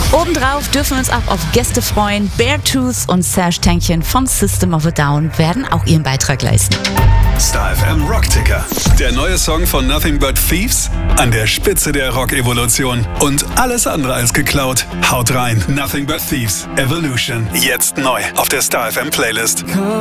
Obendrauf dürfen wir uns auch auf Gäste freuen. Beartooth und Serge Tankian von System of a Down werden auch ihren Beitrag leisten. Star FM Rockticker. Der neue Song von Nothing But Thieves an der Spitze der Rock-Evolution. Und alles andere als geklaut. Haut rein. Nothing But Thieves. Evolution. Jetzt neu auf der Star FM Playlist.